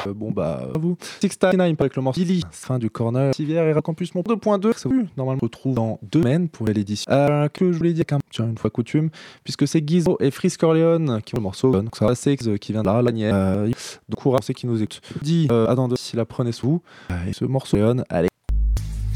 Bon bah à vous. 69 avec le morceau Billy, fin du corner. Civière et Campus Mon 2.2, c'est normalement on retrouve dans 2 semaines pour l'édition. Que je voulais dire une fois coutume, puisque c'est Gizmo et Frisk Corleone qui ont le morceau. Donc ça c'est qui vient de la lanière. Donc courage, c'est qui nous écoute. Dit à dans deux si la prenez sous vous. Et ce morceau, allez.